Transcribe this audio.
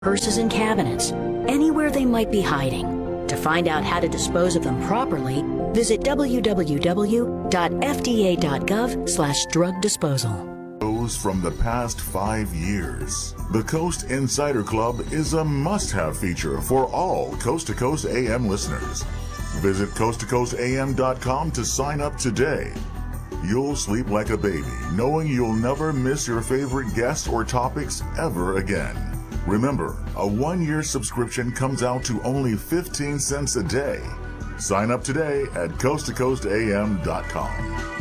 purses and cabinets, anywhere they might be hiding. To find out how to dispose of them properly, visit www.fda.gov/drug disposal. From the past 5 years. The Coast Insider Club is a must-have feature for all Coast to Coast AM listeners. Visit coasttocoastam.com to sign up today. You'll sleep like a baby, knowing you'll never miss your favorite guests or topics ever again. Remember, a 1-year subscription comes out to only 15 cents a day. Sign up today at coasttocoastam.com.